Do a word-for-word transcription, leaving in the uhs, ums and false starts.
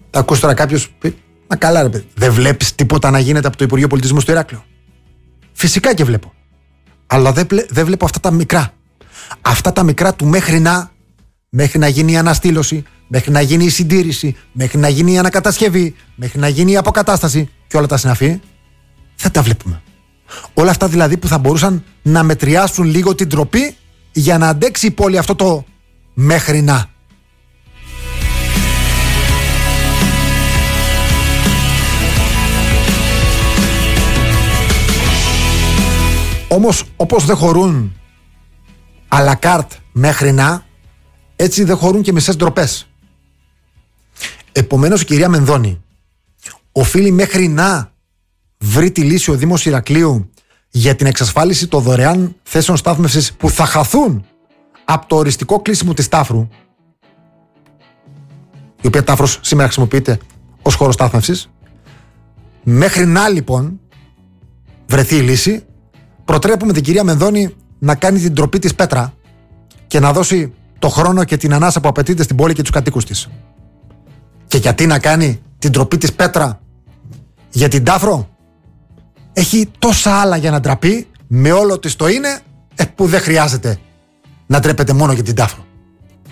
Θα ακούσει τώρα κάποιος πει: μα καλά, ρε παιδί, δεν βλέπεις τίποτα να γίνεται από το Υπουργείο Πολιτισμού στο Ηράκλειο? Φυσικά και βλέπω. Αλλά δεν, δεν βλέπω αυτά τα μικρά. Αυτά τα μικρά του μέχρι να, μέχρι να γίνει η αναστήλωση, μέχρι να γίνει η συντήρηση, μέχρι να γίνει η ανακατασκευή, μέχρι να γίνει η αποκατάσταση και όλα τα συναφή. Δεν τα βλέπουμε. Όλα αυτά δηλαδή που θα μπορούσαν να μετριάσουν λίγο την τροπή για να αντέξει η πόλη αυτό το μέχρι να. Όμως όπως δεν χωρούν à la carte μέχρι να, έτσι δεν χωρούν και μισές ντροπές. Επομένως η κυρία Μενδώνη οφείλει μέχρι να βρει τη λύση ο Δήμος Ηρακλείου για την εξασφάλιση των δωρεάν θέσεων στάθμευσης που θα χαθούν από το οριστικό κλείσιμο της Τάφρου, η οποία Τάφρος σήμερα χρησιμοποιείται ως χώρο στάθμευσης. Μέχρι να λοιπόν βρεθεί η λύση, προτρέπουμε την κυρία Μενδώνη να κάνει την ντροπή της πέτρα και να δώσει το χρόνο και την ανάσα που απαιτείται στην πόλη και τους κατοίκους της. Και γιατί να κάνει την ντροπή της πέτρα για την Τάφρο? Έχει τόσα άλλα για να ντραπεί με όλο της το είναι, ε, που δεν χρειάζεται να ντρέπεται μόνο για την Τάφρο.